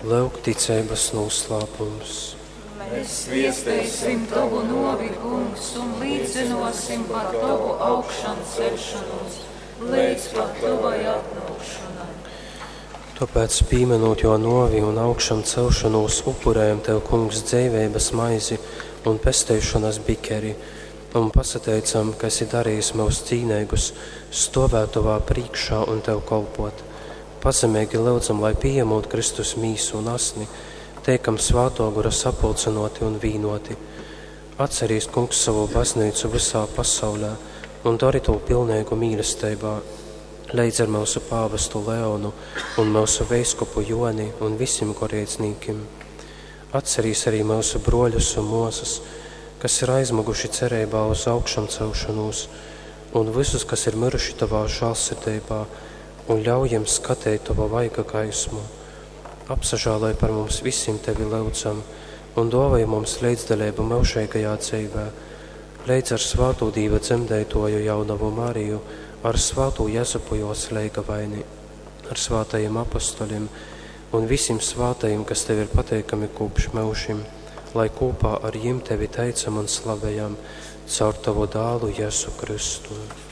Lūk ticības noslēpums. Mēs sviestēsim tavu novi, kungs, un līdzinosim par tavu augšanu celšanos, līdz pat tavai atnākšanai. Tāpēc, pieminot jo novi un augšanu celšanos, upurējam tev, kungs, dzīvības maizi un pestēšanas bikeri, un pasateicam, ka esi darījis mūs cīnīgus, stāvēt tavā priekšā un tev kalpot. Pazemīgi lūdzam, lai pieņemot Kristus mīsu un asni, teikam svāto gura sapulcinoti un vīnoti. Atcerīs, kungs, savu baznīcu visā pasaulē un dari to pilnīgu mīlestībā, līdz ar mūsu pāvestu Leonu un mūsu veiskupu Joni un visiem goriecinīkiem. Atcerīs arī mūsu broļus un mūsas, kas ir aizmuguši cerībā uz augšām celšanos, un visus, kas ir miruši tavā žēlsirdībā, un ļaujam skatīt tavo vaiga gaismu. Apsažālai par mums visiem tevi lūdzam, un dāvāj mums līdzdalību mūžīgajā dzīvē, līdz ar svāto Dieva dzemdētoju jaunavu Mariju, ar svāto Jēzupu joslēga vaini, ar svātajiem apostoļiem un visiem svātajiem, kas tev ir pateikami kopš mūžim, lai kopā ar jiem tevi teicam un slavējam caur tavu dālu Jēzu Kristu.